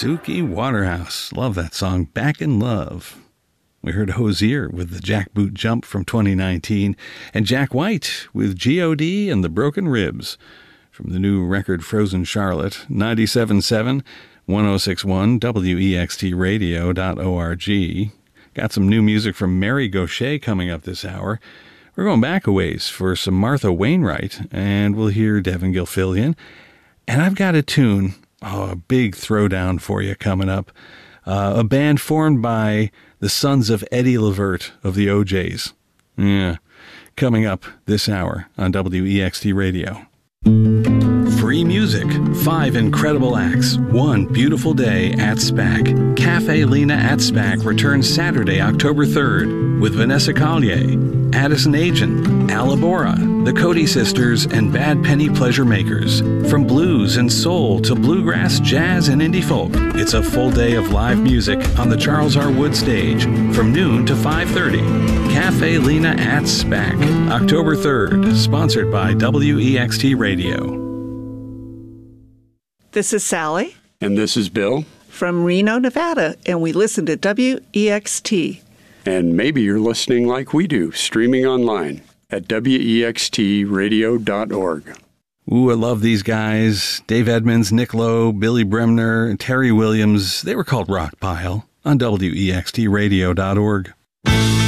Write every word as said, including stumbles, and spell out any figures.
Suki Waterhouse. Love that song, Back in Love. We heard Hozier with the Jackboot Jump from twenty nineteen, and Jack White with G O D and the Broken Ribs from the new record Frozen Charlotte, ninety-seven point seven, one oh six point one, W E X T radio dot org. Got some new music from Mary Gaucher coming up this hour. We're going back a ways for some Martha Wainwright, and we'll hear Devin Gilfillian. And I've got a tune, oh, a big throwdown for you coming up. Uh, a band formed by the sons of Eddie Levert of the O Js. Yeah, coming up this hour on W E X T Radio. Free music, five incredible acts, one beautiful day at SPAC. Cafe Lena at SPAC returns Saturday, October third with Vanessa Collier, Addison Agent, Alabora, the Cody Sisters, and Bad Penny Pleasure Makers. From blues and soul to bluegrass, jazz, and indie folk, it's a full day of live music on the Charles R. Wood stage from noon to five thirty. Cafe Lena at SPAC, October third, sponsored by W E X T Radio. This is Sally. And this is Bill. From Reno, Nevada, and we listen to W E X T. And maybe you're listening like we do, streaming online at W E X T radio dot org. Ooh, I love these guys. Dave Edmonds, Nick Lowe, Billy Bremner, Terry Williams. They were called Rock Pile on W E X T radio dot org.